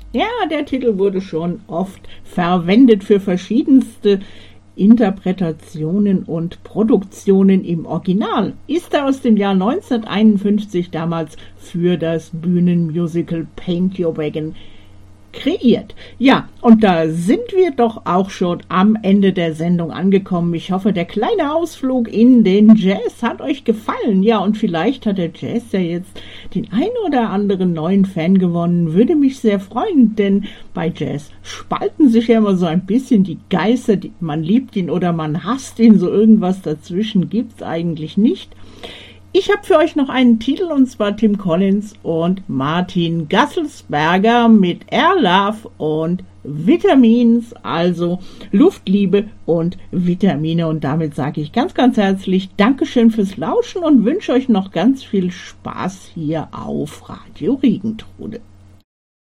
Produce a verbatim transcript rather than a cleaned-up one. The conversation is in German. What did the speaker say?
Ja, der Titel wurde schon oft verwendet für verschiedenste Interpretationen und Produktionen im Original. Ist er aus dem Jahr neunzehnhunderteinundfünfzig damals für das Bühnenmusical Paint Your Wagon kreiert. Ja, und da sind wir doch auch schon am Ende der Sendung angekommen. Ich hoffe, der kleine Ausflug in den Jazz hat euch gefallen. Ja, und vielleicht hat der Jazz ja jetzt den ein oder anderen neuen Fan gewonnen. Würde mich sehr freuen, denn bei Jazz spalten sich ja immer so ein bisschen die Geister. Man liebt ihn oder man hasst ihn. So irgendwas dazwischen gibt's eigentlich nicht. Ich habe für euch noch einen Titel, und zwar Tim Collins und Martin Gasselsberger mit Air Love und Vitamins, also Luftliebe und Vitamine. Und damit sage ich ganz, ganz herzlich Dankeschön fürs Lauschen und wünsche euch noch ganz viel Spaß hier auf Radio Regentrode.